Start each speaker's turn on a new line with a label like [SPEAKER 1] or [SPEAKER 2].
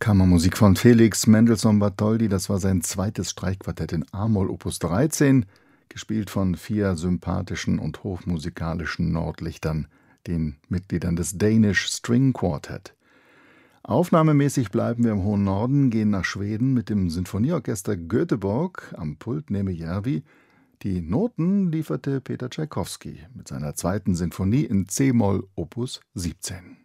[SPEAKER 1] Kammermusik von Felix Mendelssohn Bartholdy, das war sein zweites Streichquartett in a-Moll Opus 13, gespielt von 4 sympathischen und hochmusikalischen Nordlichtern, den Mitgliedern des Danish String Quartet. Aufnahmemäßig bleiben wir im hohen Norden, gehen nach Schweden mit dem Sinfonieorchester Göteborg, am Pult Neme Järvi. Die Noten lieferte Peter Tschaikowski mit seiner zweiten Sinfonie in c-Moll Opus 17.